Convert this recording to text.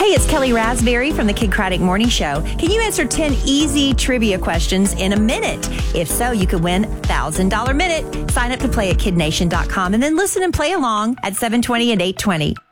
Hey, it's Kelly Raspberry from the Kid Craddock Morning Show. Can you answer 10 easy trivia questions in a minute? If so, you could win $1,000 minute. Sign up to play at kidnation.com and then listen and play along at 7:20 and 8:20.